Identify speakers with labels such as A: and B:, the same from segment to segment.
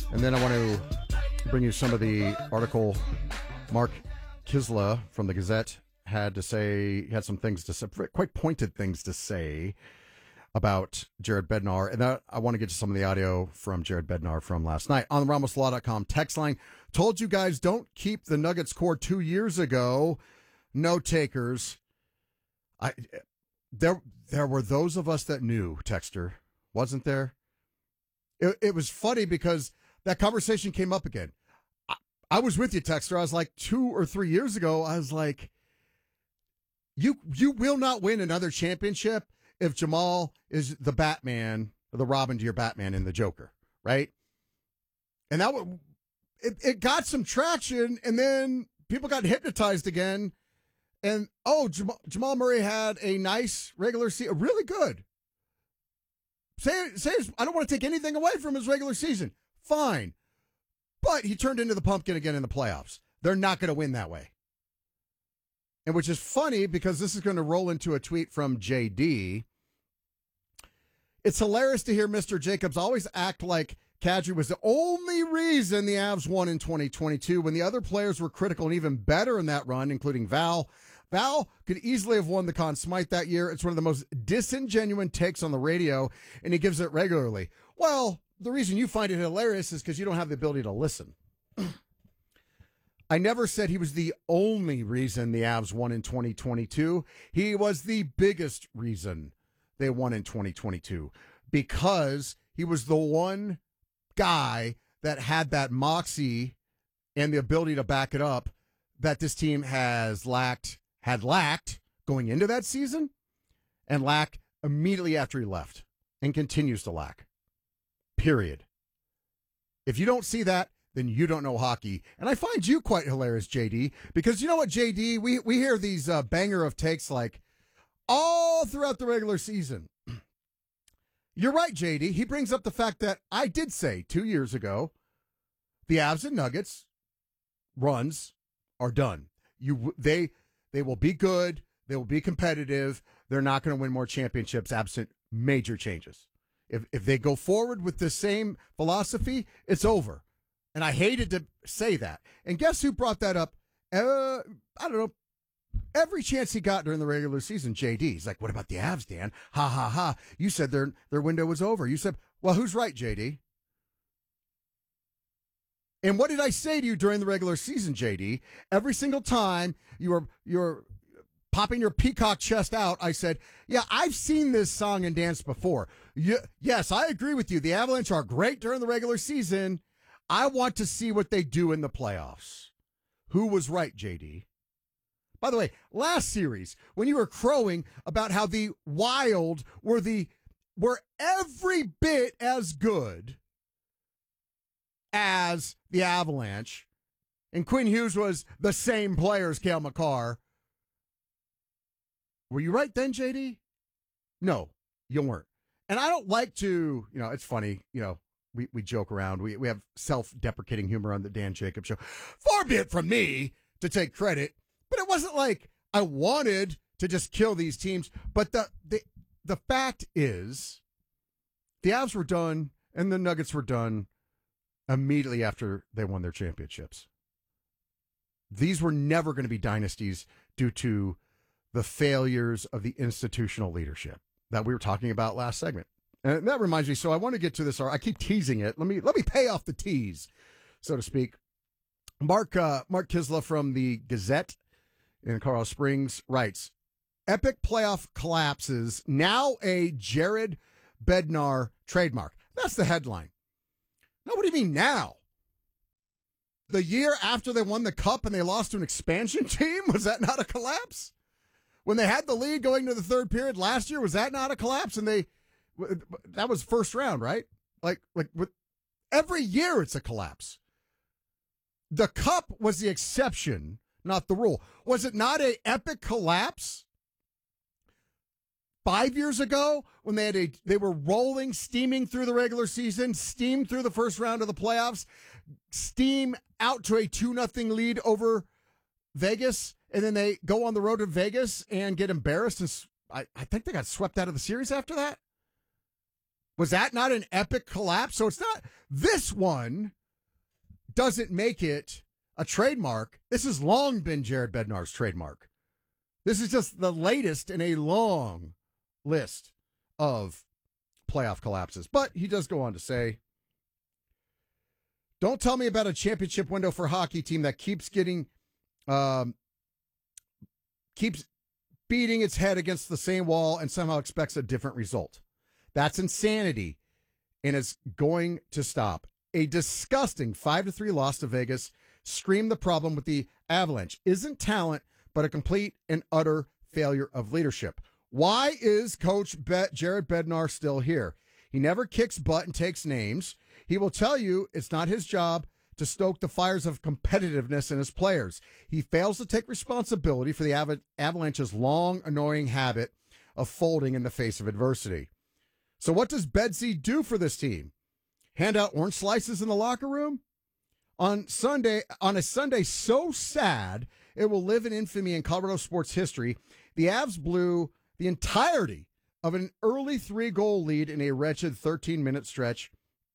A: And then I want to bring you some of the article Mark Kisla from the Gazette had to say. He had some things to say, quite pointed things to say about Jared Bednar. And that, I want to get to some of the audio from Jared Bednar from last night on the RamosLaw.com text line. Told you guys don't keep the Nuggets core 2 years ago. No takers. There were those of us that knew, Texter, wasn't there? It was funny because that conversation came up again. I was with you, Texter. I was like 2 or 3 years ago. I was like, you will not win another championship if Jamal is the Batman, or the Robin to your Batman in the Joker, right? And that it got some traction, and then people got hypnotized again. And Jamal Murray had a nice regular season, really good. Say I don't want to take anything away from his regular season. Fine. But he turned into the pumpkin again in the playoffs. They're not going to win that way. And which is funny because this is going to roll into a tweet from JD. It's hilarious to hear Mr. Jacobs always act like Kadri was the only reason the Avs won in 2022 when the other players were critical and even better in that run, including Val. Val could easily have won the Conn Smythe that year. It's one of the most disingenuous takes on the radio, and he gives it regularly. Well, the reason you find it hilarious is because you don't have the ability to listen. I never said he was the only reason the Avs won in 2022. He was the biggest reason they won in 2022 because he was the one guy that had that moxie and the ability to back it up that this team had lacked going into that season and lacked immediately after he left and continues to lack. Period. If you don't see that, then you don't know hockey. And I find you quite hilarious, JD, because you know what, JD, we hear these banger of takes like all throughout the regular season. You're right, JD. He brings up the fact that I did say 2 years ago, the Avs and Nuggets runs are done. They will be good. They will be competitive. They're not going to win more championships absent major changes. If they go forward with the same philosophy, it's over. And I hated to say that. And guess who brought that up? I don't know. Every chance he got during the regular season, JD. He's like, what about the Avs, Dan? Ha, ha, ha. You said their window was over. You said, well, who's right, JD? And what did I say to you during the regular season, JD? Every single time you were popping your peacock chest out, I said, yeah, I've seen this song and dance before. Yes, I agree with you. The Avalanche are great during the regular season. I want to see what they do in the playoffs. Who was right, JD? By the way, last series, when you were crowing about how the Wild were every bit as good as the Avalanche, and Quinn Hughes was the same player as Cale Makar, were you right then, JD? No, you weren't. And I don't like to, it's funny, we joke around. We have self-deprecating humor on the Dan Jacobs Show. Far be it from me to take credit, but it wasn't like I wanted to just kill these teams. But the fact is, the Avs were done and the Nuggets were done immediately after they won their championships. These were never going to be dynasties due to the failures of the institutional leadership that we were talking about last segment. And that reminds me, so I want to get to this. I keep teasing it. Let me pay off the tease, so to speak. Mark Kisla from the Gazette in Colorado Springs writes, epic playoff collapses, now a Jared Bednar trademark. That's the headline. Now, what do you mean now? The year after they won the cup and they lost to an expansion team? Was that not a collapse? When they had the lead going to the third period last year, was that not a collapse? And that was first round, right? Like with every year it's a collapse. The cup was the exception, not the rule. Was it not an epic collapse 5 years ago when they were rolling, steaming through the regular season, steamed through the first round of the playoffs, steam out to a 2-0 lead over Vegas, and then they go on the road to Vegas and get embarrassed, and I think they got swept out of the series after that? Was that not an epic collapse? So it's not this one. doesn't make it a trademark. This has long been Jared Bednar's trademark. This is just the latest in a long list of playoff collapses. But he does go on to say, don't tell me about a championship window for a hockey team that keeps beating its head against the same wall and somehow expects a different result. That's insanity, and it's going to stop. A disgusting 5-3 loss to Vegas screamed the problem with the Avalanche isn't talent, but a complete and utter failure of leadership. Why is Coach Jared Bednar still here? He never kicks butt and takes names. He will tell you it's not his job to stoke the fires of competitiveness in his players. He fails to take responsibility for the Avalanche's long, annoying habit of folding in the face of adversity. So what does Bedsy do for this team? Hand out orange slices in the locker room? On a Sunday so sad it will live in infamy in Colorado sports history, the Avs blew the entirety of an early 3-goal lead in a wretched 13-minute stretch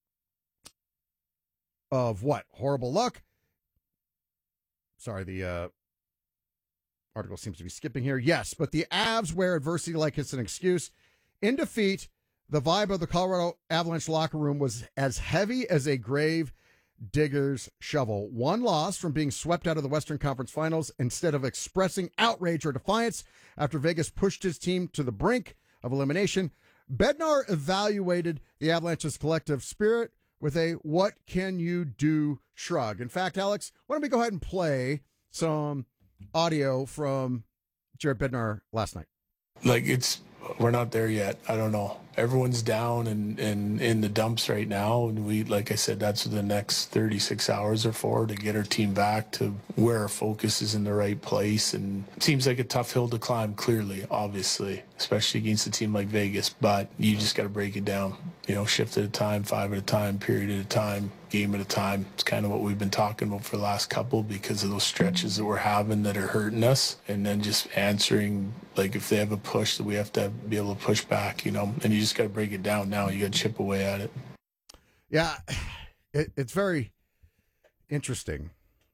A: of what? Horrible luck. Sorry, the article seems to be skipping here. Yes, but the Avs wear adversity like it's an excuse. In defeat, the vibe of the Colorado Avalanche locker room was as heavy as a grave digger's shovel. One loss from being swept out of the Western Conference Finals instead of expressing outrage or defiance after Vegas pushed his team to the brink of elimination. Bednar evaluated the Avalanche's collective spirit with a what can you do shrug. In fact, Alex, why don't we go ahead and play some audio from Jared Bednar last night?
B: We're not there yet. I don't know. Everyone's down and in the dumps right now. And we, like I said, that's what the next 36 hours are for, to get our team back to where our focus is in the right place. And it seems like a tough hill to climb, clearly, obviously, especially against a team like Vegas. But you just got to break it down, shift at a time, 5 at a time, period at a time, game at a time. It's kind of what we've been talking about for the last couple, because of those stretches that we're having that are hurting us. And then just answering, like, if they have a push, that we have to be able to push back, and you just got to break it down now. You got to chip away at it.
A: Yeah, it's very interesting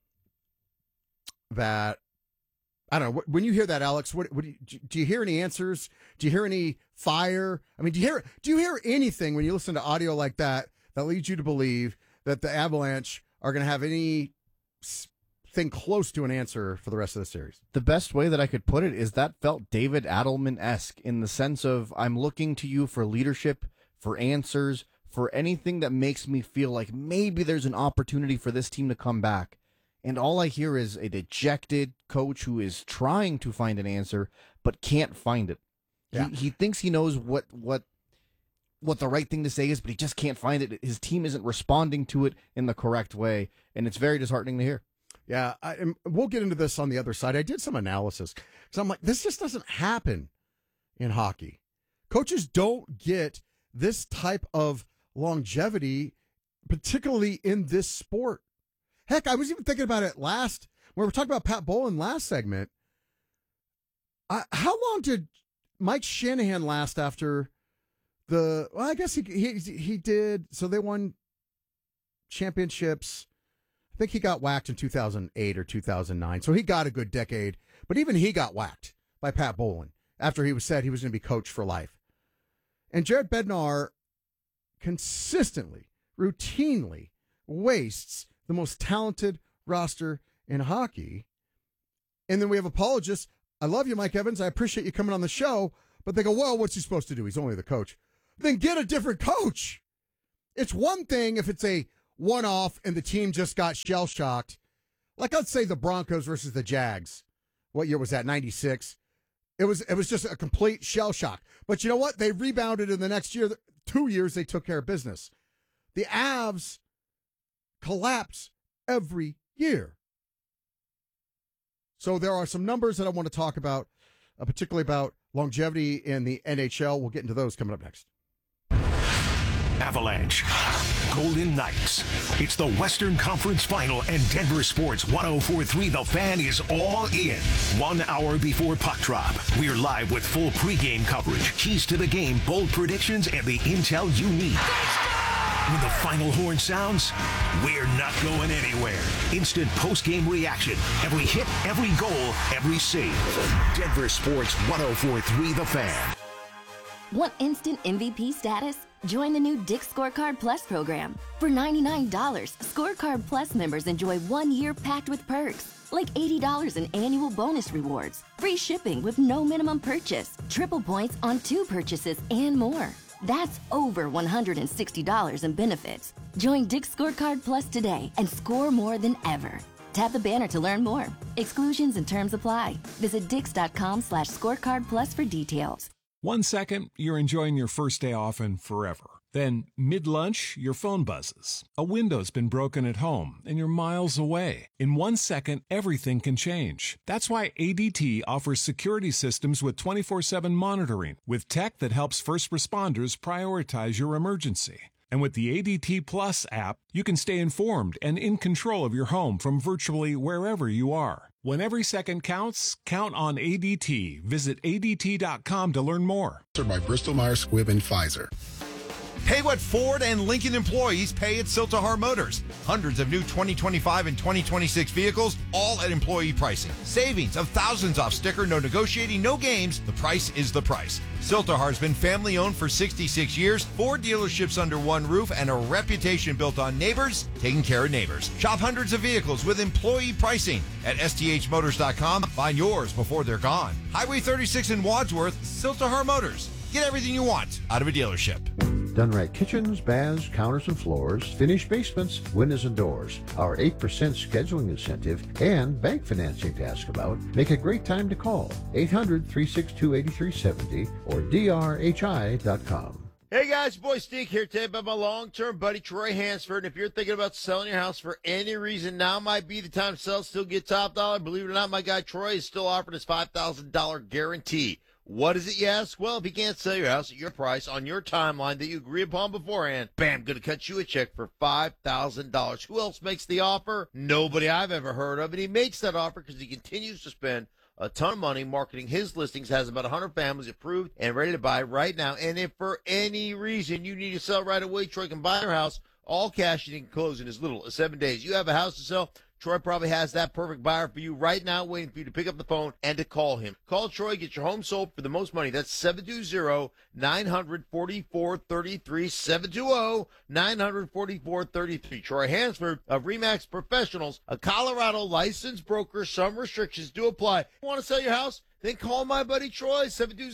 A: that, I don't know, when you hear that, Alex, what do you hear any answers? Do you hear any fire? I mean, do you hear anything when you listen to audio like that leads you to believe that the Avalanche are going to have anything close to an answer for the rest of the series?
C: The best way that I could put it is that felt David Adelman-esque, in the sense of, I'm looking to you for leadership, for answers, for anything that makes me feel like maybe there's an opportunity for this team to come back. And all I hear is a dejected coach who is trying to find an answer but can't find it. Yeah. He thinks he knows what the right thing to say is, but he just can't find it. His team isn't responding to it in the correct way, and it's very disheartening to hear.
A: Yeah, we'll get into this on the other side. I did some analysis because I'm like, this just doesn't happen in hockey. Coaches don't get this type of longevity, particularly in this sport. Heck, I was even thinking about it when we were talking about Pat Bowlen last segment. How long did Mike Shanahan last after I guess he did. So they won championships. I think he got whacked in 2008 or 2009. So he got a good decade. But even he got whacked by Pat Bowlen after he said he was going to be coach for life. And Jared Bednar consistently, routinely wastes the most talented roster in hockey. And then we have apologists. I love you, Mike Evans. I appreciate you coming on the show. But they go, well, what's he supposed to do? He's only the coach. Then get a different coach. It's one thing if it's a one-off and the team just got shell-shocked. Like, let's say the Broncos versus the Jags. What year was that? 96. It was just a complete shell shock. But you know what? They rebounded in the next year. 2 years, they took care of business. The Avs collapse every year. So there are some numbers that I want to talk about, particularly about longevity in the NHL. We'll get into those coming up next.
D: Avalanche, Golden Knights. It's the Western Conference Final, and Denver Sports 104.3 The Fan is all in. 1 hour before puck drop, we're live with full pregame coverage, keys to the game, bold predictions, and the intel you need. When the final horn sounds, we're not going anywhere. Instant post-game reaction. Every hit, every goal, every save. Denver Sports 104.3 The Fan.
E: Want instant MVP status? Join the new Dick's Scorecard Plus program. For $99, Scorecard Plus members enjoy 1 year packed with perks, like $80 in annual bonus rewards, free shipping with no minimum purchase, triple points on 2 purchases, and more. That's over $160 in benefits. Join Dick's Scorecard Plus today and score more than ever. Tap the banner to learn more. Exclusions and terms apply. Visit dix.com/scorecard plus for details.
F: 1 second, you're enjoying your first day off and forever. Then, mid-lunch, your phone buzzes. A window's been broken at home, and you're miles away. In 1 second, everything can change. That's why ADT offers security systems with 24/7 monitoring, with tech that helps first responders prioritize your emergency. And with the ADT Plus app, you can stay informed and in control of your home from virtually wherever you are. When every second counts, count on ADT. Visit ADT.com to learn more.
G: By Bristol Myers Squibb and Pfizer.
H: Pay what Ford and Lincoln employees pay at Siltahar Motors. Hundreds of new 2025 and 2026 vehicles, all at employee pricing. Savings of thousands off sticker, no negotiating, no games. The price is the price. Siltahar's been family-owned for 66 years, 4 dealerships under one roof, and a reputation built on neighbors taking care of neighbors. Shop hundreds of vehicles with employee pricing at sthmotors.com. Find yours before they're gone. Highway 36 in Wadsworth, Siltahar Motors. Get everything you want out of a dealership.
I: Done right kitchens, baths, counters and floors, finished basements, windows and doors. Our 8% scheduling incentive and bank financing to ask about make a great time to call 800-362-8370 or drhi.com.
J: Hey guys, boy Steve here today about my long-term buddy Troy Hansford. And if you're thinking about selling your house for any reason, now might be the time to sell, still get top dollar. Believe it or not, my guy Troy is still offering his $5,000 guarantee. What is it, you ask? Well, if you can't sell your house at your price on your timeline that you agree upon beforehand, bam, going to cut you a check for $5,000. Who else makes the offer? Nobody I've ever heard of. And he makes that offer because he continues to spend a ton of money marketing his listings, has about 100 families approved and ready to buy right now. And if for any reason you need to sell right away, Troy can buy your house, all cash, and you can close in as little as 7 days. You have a house to sell, Troy probably has that perfect buyer for you right now, waiting for you to pick up the phone and to call him. Call Troy, get your home sold for the most money. That's 720-944-3333, 720-944-3333. Troy Hansford of RE/MAX Professionals, a Colorado licensed broker. Some restrictions do apply. Want to sell your house? Then call my buddy Troy,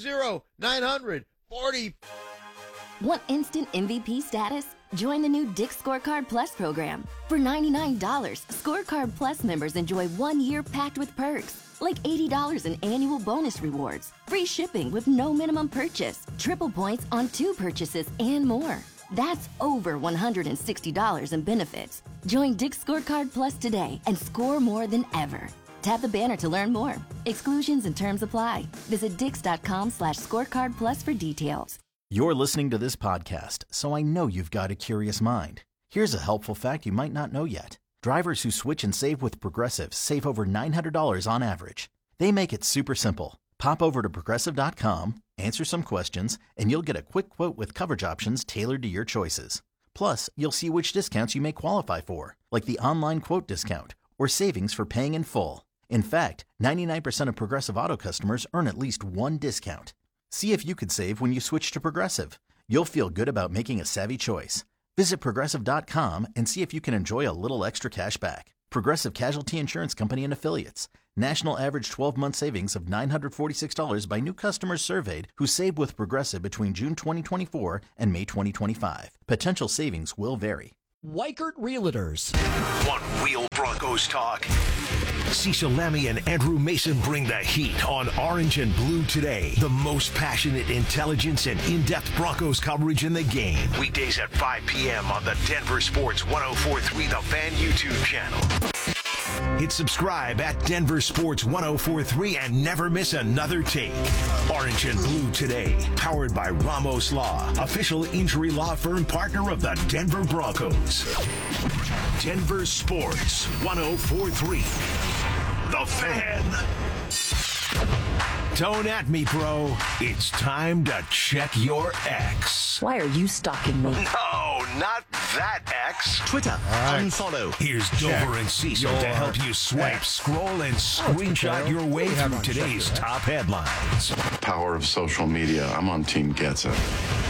J: 720-900-40.
E: Want instant MVP status? Join the new Dick's Scorecard Plus program. For $99, Scorecard Plus members enjoy 1 year packed with perks, like $80 in annual bonus rewards, free shipping with no minimum purchase, triple points on 2 purchases, and more. That's over $160 in benefits. Join Dick's Scorecard Plus today and score more than ever. Tap the banner to learn more. Exclusions and terms apply. Visit dix.com/scorecard plus for details.
K: You're listening to this podcast, so I know you've got a curious mind. Here's a helpful fact you might not know yet. Drivers who switch and save with Progressive save over $900 on average. They make it super simple. Pop over to Progressive.com, answer some questions, and you'll get a quick quote with coverage options tailored to your choices. Plus, you'll see which discounts you may qualify for, like the online quote discount or savings for paying in full. In fact, 99% of Progressive Auto customers earn at least one discount. See if you could save when you switch to Progressive. You'll feel good about making a savvy choice. Visit Progressive.com and see if you can enjoy a little extra cash back. Progressive Casualty Insurance Company and Affiliates. National average 12-month savings of $946 by new customers surveyed who saved with Progressive between June 2024 and May 2025. Potential savings will vary.
L: Weichert Realtors.
D: One Wheel Broncos talk. Cecil Lammy and Andrew Mason bring the heat on Orange and Blue today. The most passionate intelligence and in-depth Broncos coverage in the game. Weekdays at 5 p.m. on the Denver Sports 104.3 The Fan YouTube channel. Hit subscribe at Denver Sports 104.3 and never miss another take. Orange and Blue today, powered by Ramos Law, official injury law firm partner of the Denver Broncos. Denver Sports 104.3 The Fan. Don't at me, bro. It's time to check your ex.
M: Why are you stalking me?
D: No, not that X.
K: Twitter.
A: right.
K: Unfollow.
D: Here's Dover and Cecil to help you swipe, scroll, and screenshot your way through today's top headlines.
M: Power of social media. I'm on Team Gets It.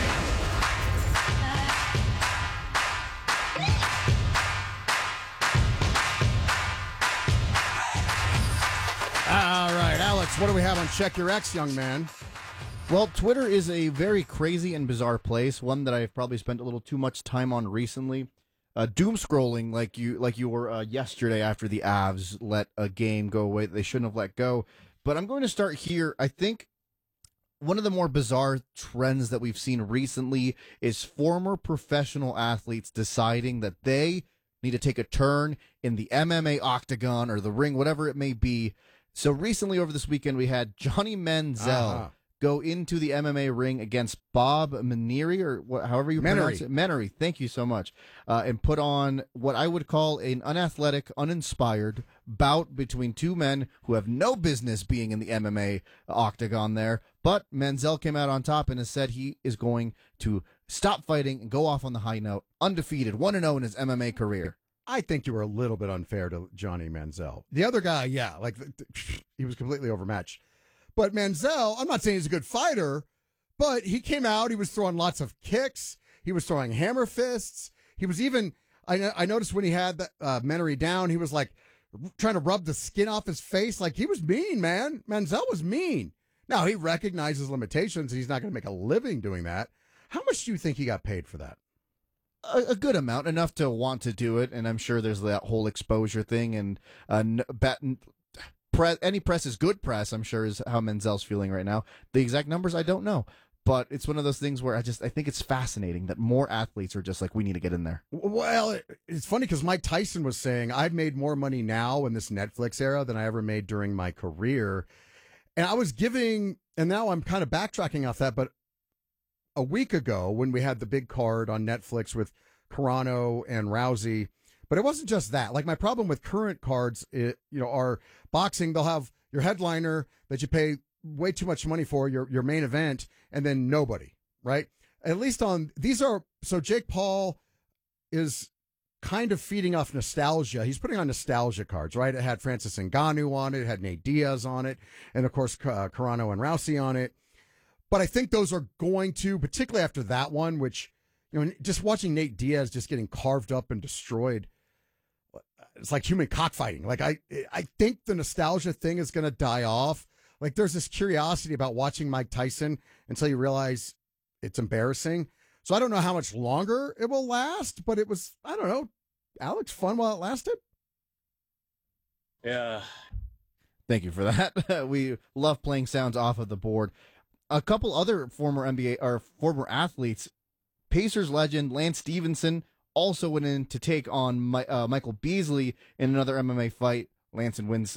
A: All right, Alex, what do we have on Check Your X, young man?
C: Well, Twitter is a very crazy and bizarre place, one that I've probably spent a little too much time on recently. Doom scrolling like you were yesterday after the Avs let a game go away that they shouldn't have let go. But I'm going to start here. I think one of the more bizarre trends that we've seen recently is former professional athletes deciding that they need to take a turn in the MMA octagon or the ring, whatever it may be. So recently over this weekend, we had Johnny Manziel go into the MMA ring against Bob Maneri, or however you pronounce it. Maneri, thank you so much. And put on what I would call an unathletic, uninspired bout between two men who have no business being in the MMA octagon there. But Manziel came out on top and has said he is going to stop fighting and go off on the high note, undefeated, 1-0 in his MMA career.
A: I think you were a little bit unfair to Johnny Manziel. The other guy, he was completely overmatched. But Manziel, I'm not saying he's a good fighter, but he came out, he was throwing lots of kicks, he was throwing hammer fists, he was even, I noticed when he had Maneri down, he was like trying to rub the skin off his face, like he was mean, man. Manziel was mean. Now, he recognizes limitations, he's not going to make a living doing that. How much do you think he got paid for that?
C: A good amount, enough to want to do it, and I'm sure there's that whole exposure thing, and any press is good press, I'm sure, is how Manziel's feeling right now. The exact numbers, I don't know, but it's one of those things where I think it's fascinating that more athletes are just like, we need to get in there.
A: Well, it's funny because Mike Tyson was saying, I've made more money now in this Netflix era than I ever made during my career, and I was giving, and now I'm kind of backtracking off that, but a week ago when we had the big card on Netflix with Carano and Rousey, but it wasn't just that. Like, my problem with current cards, are boxing. They'll have your headliner that you pay way too much money for, your main event, and then nobody, right? At least on these so Jake Paul is kind of feeding off nostalgia. He's putting on nostalgia cards, right? It had Francis Ngannou on it, it had Nate Diaz on it, and of course Carano and Rousey on it. But I think those are going to, particularly after that one, which, just watching Nate Diaz just getting carved up and destroyed, it's like human cockfighting. Like, I think the nostalgia thing is going to die off. Like, there's this curiosity about watching Mike Tyson until you realize it's embarrassing. So I don't know how much longer it will last, but it was, I don't know, Alex, fun while it lasted?
N: Yeah.
C: Thank you for that. We love playing sounds off of the board. A couple other former NBA or former athletes, Pacers legend Lance Stevenson also went in to take on Michael Beasley in another MMA fight. Stevenson wins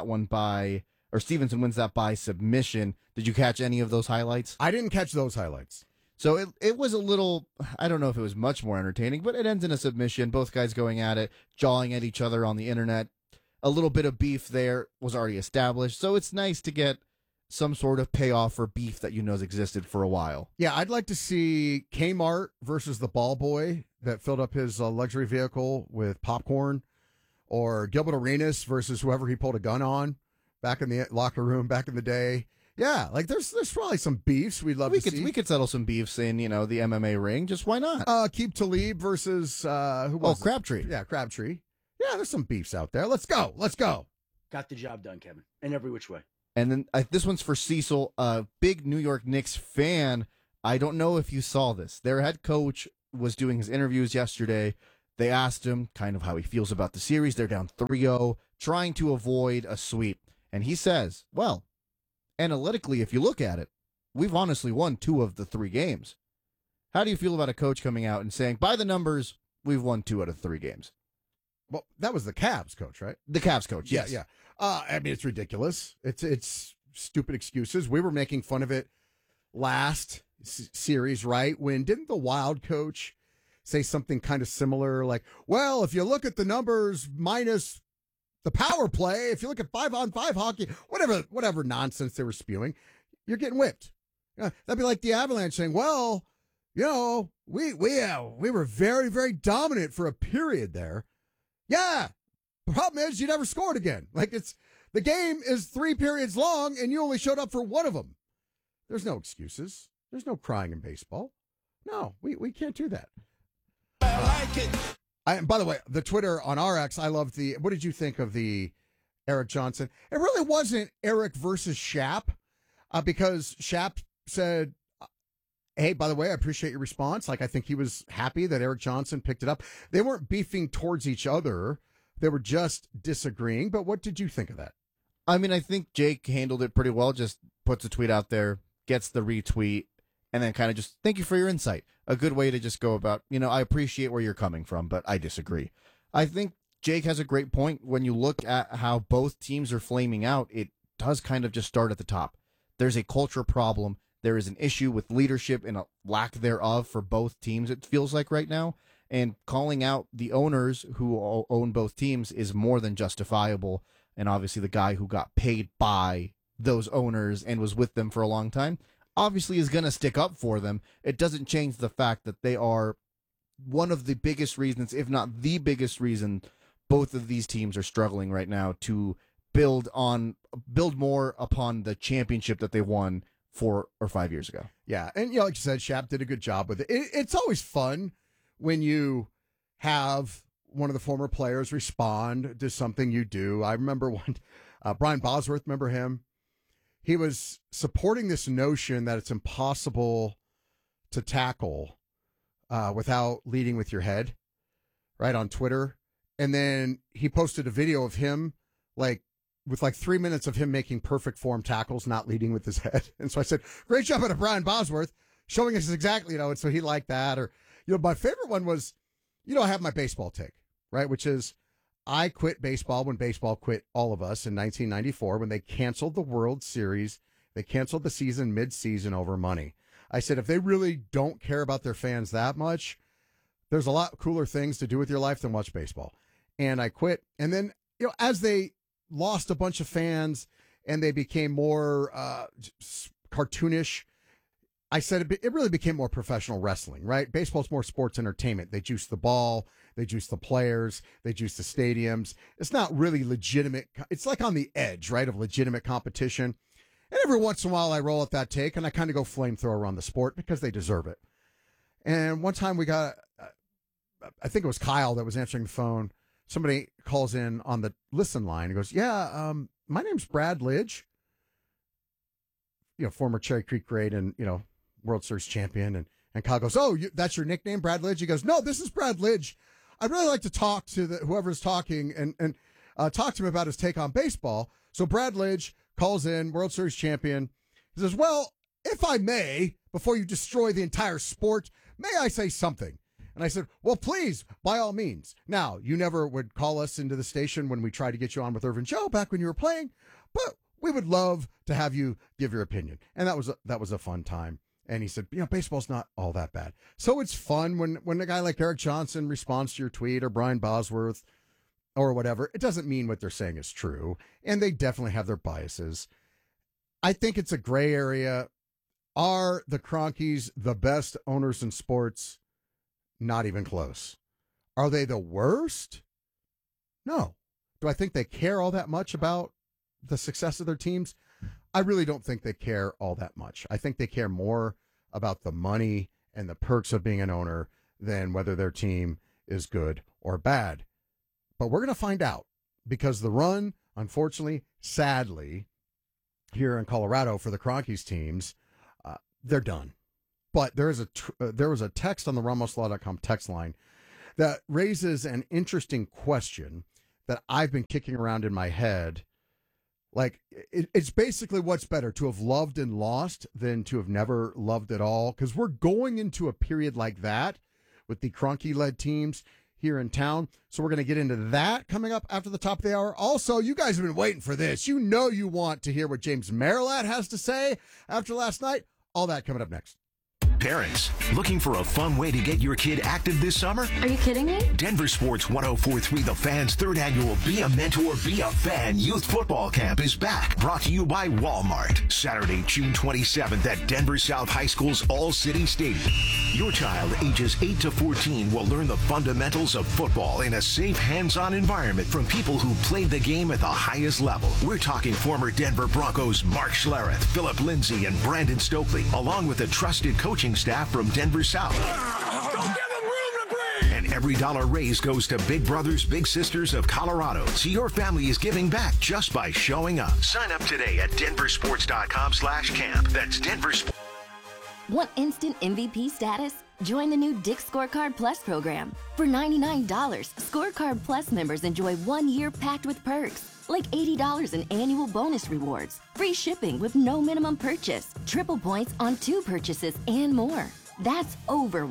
C: that by submission. Did you catch any of those highlights?
A: I didn't catch those highlights.
C: So it was a little, I don't know if it was much more entertaining, but it ends in a submission. Both guys going at it, jawing at each other on the internet. A little bit of beef there was already established. So it's nice to get some sort of payoff for beef that has existed for a while.
A: Yeah, I'd like to see Kmart versus the ball boy that filled up his luxury vehicle with popcorn, or Gilbert Arenas versus whoever he pulled a gun on back in the locker room back in the day. Yeah, like there's probably some beefs we'd love to see.
C: We could settle some beefs in, the MMA ring. Just why not?
A: Keep Talib versus who was
C: Crabtree.
A: Yeah, Crabtree. Yeah, there's some beefs out there. Let's go.
N: Got the job done, Kevin, in every which way.
C: And then this one's for Cecil, a big New York Knicks fan. I don't know if you saw this. Their head coach was doing his interviews yesterday. They asked him kind of how he feels about the series. They're down 3-0, trying to avoid a sweep. And he says, well, analytically, if you look at it, we've honestly won 2 of the 3 games. How do you feel about a coach coming out and saying, by the numbers, we've won 2 out of 3 games?
A: Well, that was the Cavs coach, right?
C: The Cavs coach, yes.
A: Yeah. I mean, it's ridiculous. It's stupid excuses. We were making fun of it last series, right? When didn't the Wild coach say something kind of similar, like, well, if you look at the numbers minus the power play, if you look at 5-on-5 hockey, whatever nonsense they were spewing, you're getting whipped. That'd be like the Avalanche saying, well, we were very, very dominant for a period there. Yeah. The problem is you never scored again. Like the game is 3 periods long and you only showed up for one of them. There's no excuses. There's no crying in baseball. No, we can't do that. I like it. By the way, the Twitter on RX, I love what did you think of the Eric Johnson? It really wasn't Eric versus Shap, because Shap said, hey, by the way, I appreciate your response. Like, I think he was happy that Eric Johnson picked it up. They weren't beefing towards each other. They were just disagreeing. But what did you think of that?
C: I mean, I think Jake handled it pretty well. Just puts a tweet out there, gets the retweet, and then kind of just, thank you for your insight. A good way to just go about, I appreciate where you're coming from, but I disagree. I think Jake has a great point. When you look at how both teams are flaming out, it does kind of just start at the top. There's a culture problem. There is an issue with leadership and a lack thereof for both teams, it feels like right now. And calling out the owners who own both teams is more than justifiable. And obviously the guy who got paid by those owners and was with them for a long time obviously is going to stick up for them. It doesn't change the fact that they are one of the biggest reasons, if not the biggest reason, both of these teams are struggling right now to build more upon the championship that they won 4 or 5 years ago.
A: Yeah, and like you said, Shap did a good job with it. It's always fun when you have one of the former players respond to something you do. I remember Brian Bosworth, remember him? He was supporting this notion that it's impossible to tackle without leading with your head, right, on Twitter. And then he posted a video of him, with 3 minutes of him making perfect form tackles, not leading with his head. And so I said, great job out of Brian Bosworth, showing us exactly, and so he liked that. Or, my favorite one was, I have my baseball take, right, which is, I quit baseball when baseball quit all of us in 1994 when they canceled the World Series. They canceled the season mid-season over money. I said, if they really don't care about their fans that much, there's a lot cooler things to do with your life than watch baseball. And I quit. And then, as they lost a bunch of fans and they became more cartoonish, I said it really became more professional wrestling, right? Baseball's more sports entertainment. They juice the ball, they juice the players, they juice the stadiums. It's not really legitimate. It's like on the edge, right, of legitimate competition. And every once in a while I roll at that take and I kind of go flamethrower on the sport because they deserve it. And one time we got, I think it was Kyle that was answering the phone. Somebody calls in on the listen line and goes, yeah, my name's Brad Lidge, former Cherry Creek grade and, World Series champion. And Kyle goes, oh, that's your nickname, Brad Lidge? He goes, no, this is Brad Lidge. I'd really like to talk to whoever's talking and talk to him about his take on baseball. So Brad Lidge calls in, World Series champion. He says, well, if I may, before you destroy the entire sport, may I say something? And I said, well, please, by all means. Now, you never would call us into the station when we tried to get you on with Irvin Joe back when you were playing, but we would love to have you give your opinion. And that was a fun time. And he said, baseball's not all that bad. So it's fun when a guy like Eric Johnson responds to your tweet or Brian Bosworth or whatever. It doesn't mean what they're saying is true. And they definitely have their biases. I think it's a gray area. Are the Cronkies the best owners in sports? Not even close. Are they the worst? No. Do I think they care all that much about the success of their teams? I really don't think they care all that much. I think they care more about the money and the perks of being an owner than whether their team is good or bad. But we're going to find out because the run, unfortunately, sadly, here in Colorado for the Cronkies teams, they're done. But there was a text on the RamosLaw.com text line that raises an interesting question that I've been kicking around in my head. Like, it's basically what's better, to have loved and lost than to have never loved at all? Because we're going into a period like that with the Kroenke-led teams here in town. So we're going to get into that coming up after the top of the hour. Also, you guys have been waiting for this. You want to hear what James Merilatt has to say after last night. All that coming up next.
D: Parents, looking for a fun way to get your kid active this summer?
E: Are you kidding me?
D: Denver Sports 104.3 The Fan's third annual Be a Mentor, Be a Fan Youth Football Camp is back. Brought to you by Walmart. Saturday, June 27th at Denver South High School's All-City Stadium. Your child ages 8 to 14 will learn the fundamentals of football in a safe, hands-on environment from people who played the game at the highest level. We're talking former Denver Broncos Mark Schlereth, Philip Lindsay, and Brandon Stokely, along with a trusted coaching staff from Denver South. And every dollar raised goes to Big Brothers Big Sisters of Colorado. So your family is giving back just by showing up. Sign up today at denversports.com/camp. That's Denversports.
E: Want instant MVP status? Join the new Dick's Scorecard Plus program. For $99, Scorecard Plus members enjoy 1 year packed with perks, like $80 in annual bonus rewards, free shipping with no minimum purchase, triple points on 2 purchases, and more. That's over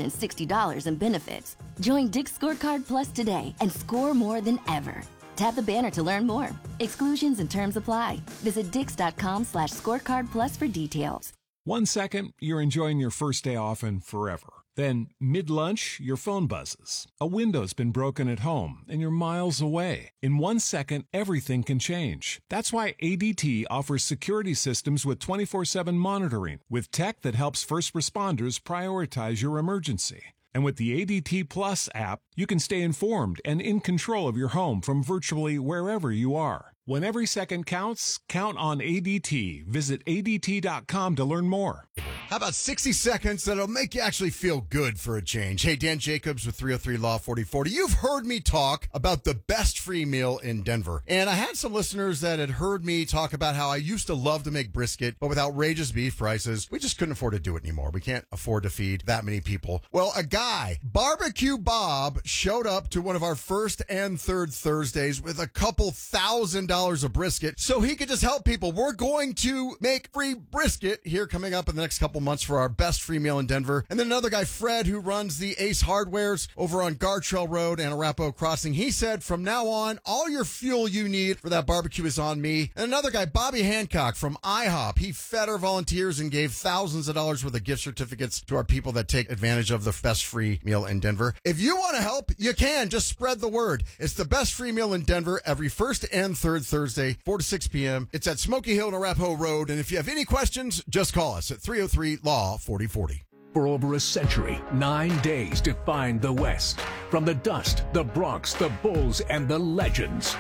E: $160 in benefits. Join Dick's Scorecard Plus today and score more than ever. Tap the banner to learn more. Exclusions and terms apply. Visit dix.com/scorecard plus for details.
F: 1 second, you're enjoying your first day off and forever. Then, mid-lunch, your phone buzzes. A window's been broken at home, and you're miles away. In 1 second, everything can change. That's why ADT offers security systems with 24/7 monitoring, with tech that helps first responders prioritize your emergency. And with the ADT Plus app, you can stay informed and in control of your home from virtually wherever you are. When every second counts, count on ADT. Visit ADT.com to learn more.
A: How about 60 seconds that'll make you actually feel good for a change? Hey, Dan Jacobs with 303 Law 4040. You've heard me talk about the best free meal in Denver. And I had some listeners that had heard me talk about how I used to love to make brisket, but with outrageous beef prices, we just couldn't afford to do it anymore. We can't afford to feed that many people. Well, a guy, Barbecue Bob, showed up to one of our first and third Thursdays with a couple $1,000 of brisket so he could just help people. We're going to make free brisket here coming up in the next couple months for our best free meal in Denver. And then another guy, Fred, who runs the Ace Hardwares over on Gartrell Road and Arapahoe Crossing. He said, from now on, all your fuel you need for that barbecue is on me. And another guy, Bobby Hancock from IHOP. He fed our volunteers and gave thousands of dollars worth of gift certificates to our people that take advantage of the best free meal in Denver. If you want to help, you can. Just spread the word. It's the best free meal in Denver every first and third Thursday, 4 to 6 p.m. It's at Smoky Hill and Arapahoe Road. And if you have any questions, just call us at 303-LAW-4040.
O: For over a century, 9 days defined the West. From the dust, the Bronx, the Bulls, and the legends.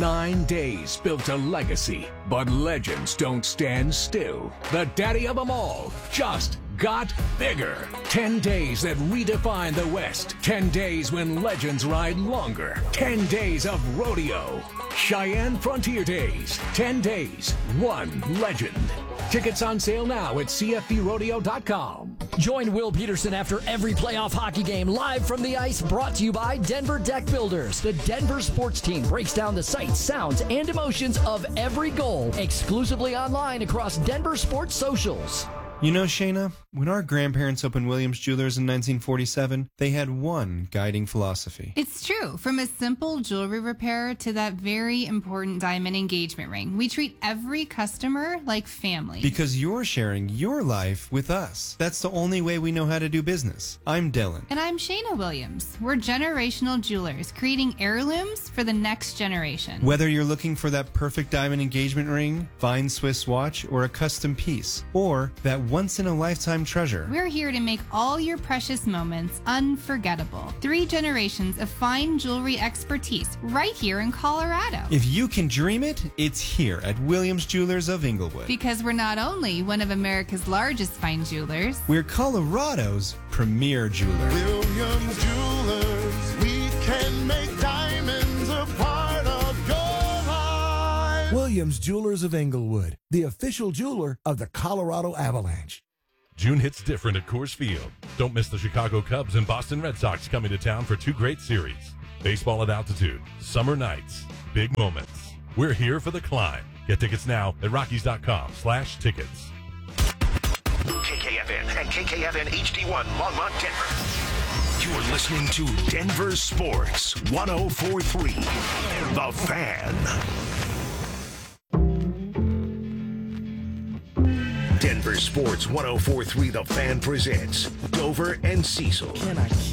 O: 9 days built a legacy. But legends don't stand still. The daddy of them all just got bigger. 10 days that redefine the West. 10 days when legends ride longer. 10 days of rodeo. Cheyenne Frontier Days. 10 days, one legend. Tickets on sale now at CFBRodeo.com.
L: Join Will Peterson after every playoff hockey game live from the ice, brought to you by Denver Deck Builders. The Denver sports team breaks down the sights, sounds, and emotions of every goal exclusively online across Denver sports socials.
P: You know, Shayna, when our grandparents opened Williams Jewelers in 1947, they had one guiding philosophy.
Q: It's true. From a simple jewelry repair to that very important diamond engagement ring, we treat every customer like family.
P: Because you're sharing your life with us. That's the only way we know how to do business. I'm Dylan.
Q: And I'm Shayna Williams. We're generational jewelers, creating heirlooms for the next generation.
P: Whether you're looking for that perfect diamond engagement ring, fine Swiss watch, or a custom piece, or that once-in-a-lifetime treasure,
Q: we're here to make all your precious moments unforgettable. 3 generations of fine jewelry expertise right here in Colorado.
P: If you can dream it, it's here at Williams Jewelers of Inglewood.
Q: Because we're not only one of America's largest fine jewelers,
P: we're Colorado's premier jeweler.
R: Williams Jewelers, we can make diamonds a part of your life.
S: Williams Jewelers of Inglewood, the official jeweler of the Colorado Avalanche.
T: June hits different at Coors Field. Don't miss the Chicago Cubs and Boston Red Sox coming to town for 2 great series. Baseball at altitude, summer nights, big moments. We're here for the climb. Get tickets now at Rockies.com/tickets.
D: KKFN and KKFN HD1 Longmont, Denver. You're listening to Denver Sports 104.3. The Fan. Denver Sports 104.3 The Fan presents Dover and Cecil.